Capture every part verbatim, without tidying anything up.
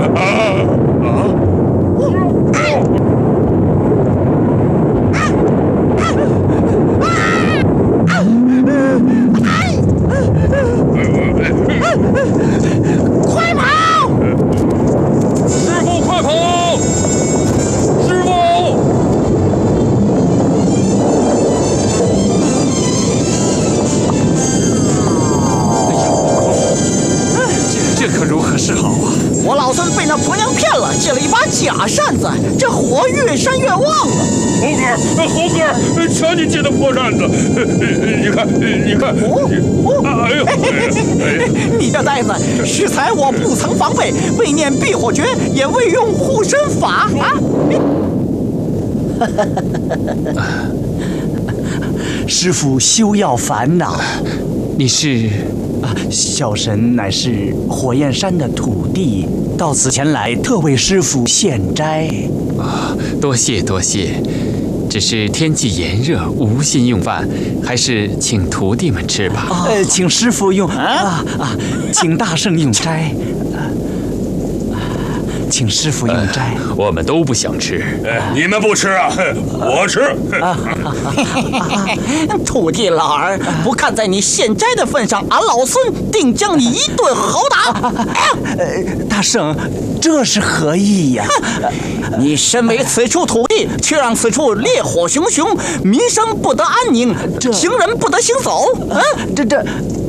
快跑！ 师傅，快跑！师傅！哎呀，这这可如何是好啊？ 我老孙被那婆娘骗了，借了一把假扇子，这火越扇越旺了。 猴哥，猴哥，瞧你借的破扇子，你看，你看， 哦， 哎呦，哎你这呆子，适才我不曾防备，未念避火诀，也未用护身法啊！ 师父休要烦恼， 你是？ 啊，小神乃是火焰山的土地，到此前来特为师父献斋。 啊，多谢多谢。只是天气炎热，无心用饭，还是请徒弟们吃吧。 哦、呃，请师父用啊啊，请大圣用斋。请师父用斋、 呃，我们都不想吃。 哎，你们不吃啊？我吃。 土地老儿，不看在你献斋的份上，俺老孙定将你一顿好打。 呃，大圣，这是何意呀？ 你身为此处土地，却让此处烈火熊熊，民生不得安宁，行人不得行走。 啊，这这。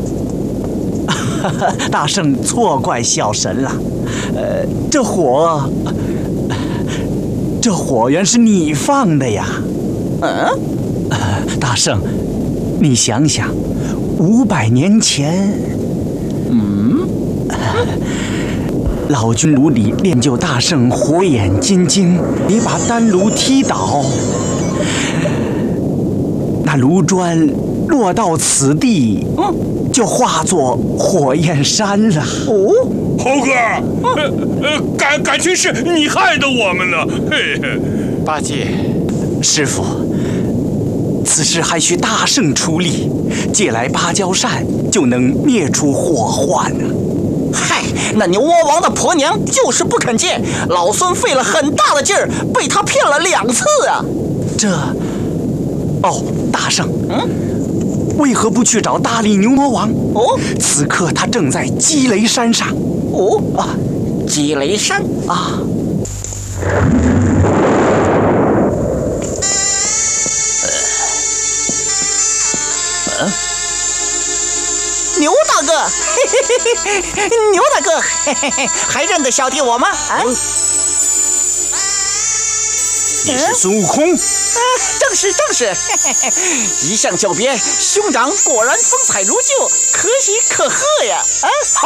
大圣错怪小神了，呃，这火，这火原是你放的呀。 嗯、 呃，大圣，你想想，五百年前， 嗯， 呃、老君炉里练就大圣火眼金睛，你把丹炉踢倒，那炉砖落到此地，嗯。就化作火焰山了。 哦， 猴哥，呃呃，感感情是你害的我们呢。嘿嘿， 八戒， 师父，此事还需大圣出力，借来芭蕉扇就能灭除火患呢。 嗨，那牛魔王的婆娘就是不肯借，老孙费了很大的劲儿，被他骗了两次啊。 这，哦，大圣， 嗯。 为何不去找大力牛魔王？ 哦， 此刻他正在积雷山上。 哦啊，积雷山啊！呃，牛大哥，嘿嘿嘿嘿，牛大哥，嘿嘿嘿，还认得小弟我吗？啊？ 你是孙悟空？ 啊，正是正是，嘿嘿嘿，一向久别，兄长果然风采如旧，可喜可贺呀！啊。